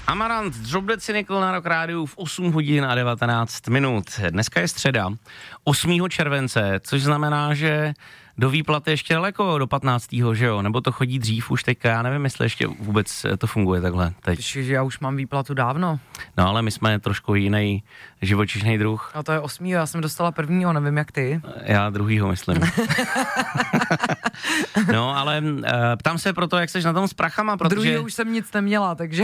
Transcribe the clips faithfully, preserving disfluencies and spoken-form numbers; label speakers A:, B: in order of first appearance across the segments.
A: Amarant, Drop Dead Cynical na Rock Rádiu v osm hodin a devatenáct minut. Dneska je středa, osmého července, což znamená, že do výplaty ještě daleko, do patnáctého že jo? Nebo to chodí dřív už teďka, já nevím, jestli ještě vůbec to funguje takhle teď.
B: Když já už mám výplatu dávno.
A: No ale my jsme trošku jiný živočišný druh.
B: A to je osmýho, já jsem dostala prvního, nevím jak ty.
A: Já druhýho myslím. No ale uh, ptám se proto, jak seš na tom s prachama, protože...
B: Druhýho už jsem nic neměla, takže...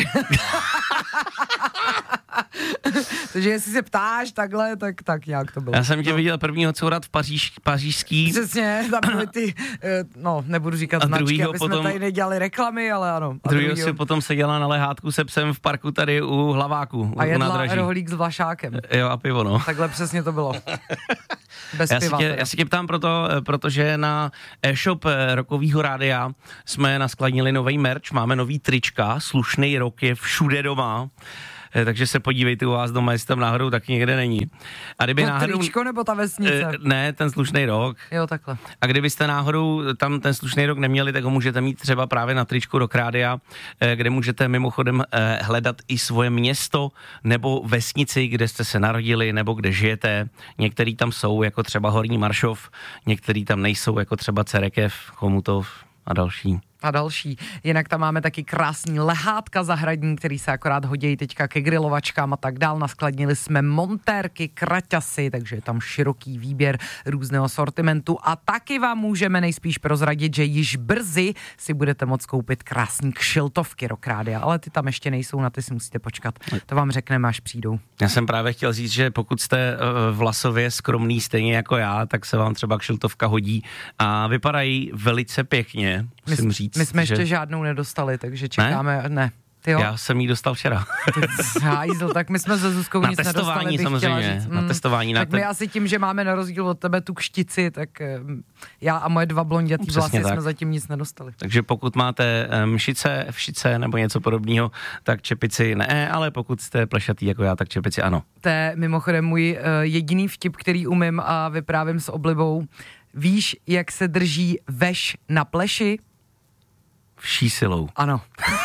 B: Takže jestli se ptáš takhle, tak, tak nějak to bylo.
A: Já jsem tě
B: no.
A: viděl prvního courat v Paříž, pařížský.
B: Přesně, tam byly ty, no nebudu říkat a značky, aby potom, jsme tady nedělali reklamy, ale ano.
A: A druhýho si potom seděla na lehátku se psem v parku tady u Hlaváku.
B: A jedla rohlík s vlašákem.
A: Jo a pivo, no.
B: Takhle přesně to bylo. Bez
A: já,
B: piva,
A: si tě, já si tě ptám proto, protože na e-shop Rockovýho rádia jsme naskladnili nový merch, máme nový trička, slušný rok je všude doma. Takže se podívejte u vás doma, jestli tam náhodou taky někde není. A kdyby
B: to
A: náhodou...
B: tričko nebo ta vesnice?
A: Ne, ten slušný rok.
B: Jo, takhle.
A: A kdybyste náhodou tam ten slušný rok neměli, tak ho můžete mít třeba právě na tričku Rock Rádia, kde můžete mimochodem hledat i svoje město nebo vesnici, kde jste se narodili nebo kde žijete. Některý tam jsou, jako třeba Horní Maršov, některý tam nejsou, jako třeba Cerekev, Chomutov a další.
B: A další. Jinak tam máme taky krásný lehátka zahradní, který se akorát hodí teďka ke grilovačkám a tak dál. Naskladnili jsme montérky, kraťasy, takže je tam široký výběr různého sortimentu a taky vám můžeme nejspíš prozradit, že již brzy si budete moct koupit krásný kšiltovky Rock Rádia, ale ty tam ještě nejsou, na ty si musíte počkat. To vám řekneme, až přijdou.
A: Já jsem právě chtěl říct, že pokud jste vlasově skromný stejně jako já, tak se vám třeba kšiltovka hodí a vypadají velice pěkně, musím říct.
B: My jsme
A: že...
B: ještě žádnou nedostali, takže čekáme, ne. ne. Ty jo?
A: Já jsem jí dostal včera.
B: Hájzl, tak my jsme se Zuzkou
A: na
B: nic nedostali, bych
A: samozřejmě,
B: říct.
A: Na
B: mm,
A: testování.
B: Tak
A: na
B: my te... asi tím, že máme na rozdíl od tebe tu kštici, tak já a moje dva blondětý vlasy tak. jsme zatím nic nedostali.
A: Takže pokud máte mšice, všice nebo něco podobného, tak čepici ne, ale pokud jste plešatý jako já, tak čepici ano.
B: To je mimochodem můj uh, jediný vtip, který umím a vyprávím s oblibou. Víš, jak se drží veš na pleši?
A: Vší silou.
B: Ano.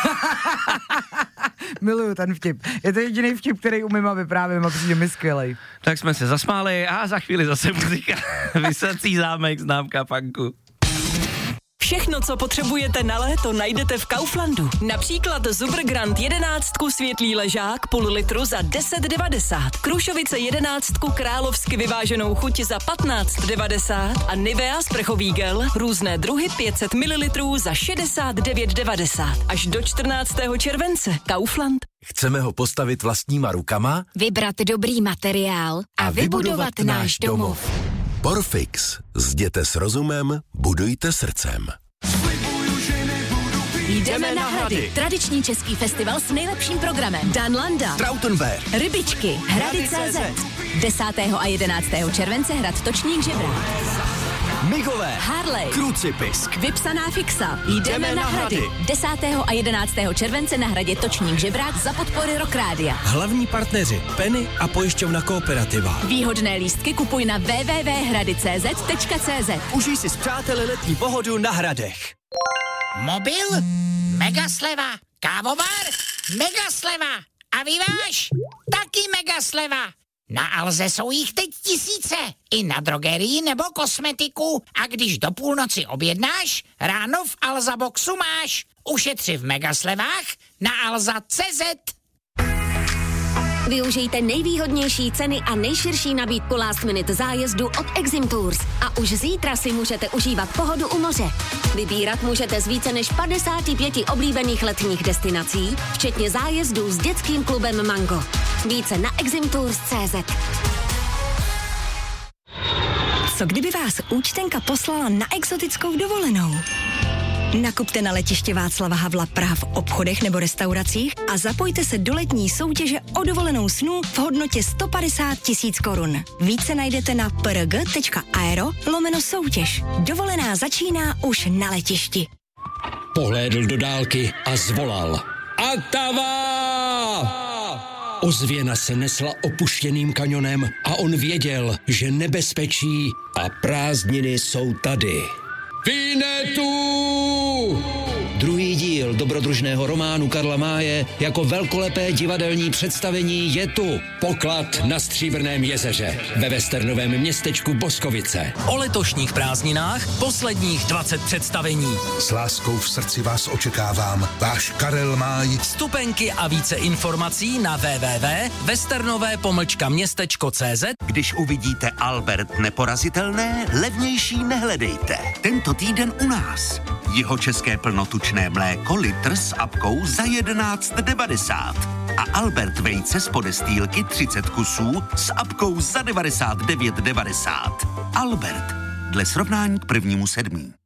B: Miluju ten vtip. Je to jediný vtip, který umím a vyprávím a přijde mi skvělej.
A: Tak jsme se zasmáli a za chvíli zase muzika. Vysací zámek, známka punku.
C: Všechno, co potřebujete na léto, najdete v Kauflandu. Například Zubr Grand jedenáctku světlý ležák půl litru za deset devadesát, Krušovice jedenáctku královsky vyváženou chuť za patnáct devadesát a Nivea sprchový gel různé druhy pět set mililitrů za šedesát devět devadesát. Až do čtrnáctého července. Kaufland.
D: Chceme ho postavit vlastníma rukama,
E: vybrat dobrý materiál a, a vybudovat, vybudovat náš domov.
D: Porfix. Zděte s rozumem, budujte srdcem.
E: Jdeme na Hrady. Tradiční český festival s nejlepším programem. Dan Landa,
D: Trautenberg,
E: Rybičky, Hrady tečka cé zet. desátého a jedenáctého července hrad Točník Žebrák.
D: Migové,
E: Harley,
D: Krucipisk,
E: Vypsaná fixa. Jdeme na Hrady. desátého a jedenáctého července na hradě Točník Žebrák za podpory Rock Rádia.
F: Hlavní partneři Penny a pojišťovna Kooperativa.
E: Výhodné lístky kupuj na w w w tečka hrady tečka cé zet tečka cé zet.
F: Užij si s přáteli letní pohodu na Hradech.
G: Mobil? Mega sleva. Kávovar? Mega sleva. A vyváž? Taky mega sleva. Na Alze jsou jich teď tisíce. I na drogerii nebo kosmetiku. A když do půlnoci objednáš, ráno v Alza Boxu máš. Ušetři v megaslevách na alza tečka cé zet.
E: Využijte nejvýhodnější ceny a nejširší nabídku last minute zájezdu od Exim Tours. A už zítra si můžete užívat pohodu u moře. Vybírat můžete z více než padesáti pěti oblíbených letních destinací, včetně zájezdů s dětským klubem Mango. Více na exim tours tečka cé zet.
H: Co kdyby vás účtenka poslala na exotickou dovolenou? Nakupte na letiště Václava Havla Praha v obchodech nebo restauracích a zapojte se do letní soutěže o dovolenou snů v hodnotě sto padesát tisíc korun. Více najdete na prg tečka aero lomeno soutěž. Dovolená začíná už na letišti.
I: Pohlédl do dálky a zvolal. Atava! Ozvěna se nesla opuštěným kanionem a on věděl, že nebezpečí a prázdniny jsou tady. Vinetu! Druhý druhý díl dobrodružného románu Karla Máje jako velkolepé divadelní představení je tu. Poklad na Stříbrném jezeře ve westernovém městečku Boskovice.
F: O letošních prázdninách posledních dvacet představení.
J: S láskou v srdci vás očekávám. Váš Karel Máj.
F: Vstupenky a více informací na w w w tečka westernové pomlčka městečko tečka cé zet.
K: Když uvidíte Albert neporazitelné, levnější nehledejte. Tento týden u nás. Jihočeské plnotučné mléko litr s apkou za jedenáct devadesát. A Albert vejce z podestýlky třicet kusů s apkou za devadesát devět devadesát. Albert, dle srovnání k prvnímu sedmí.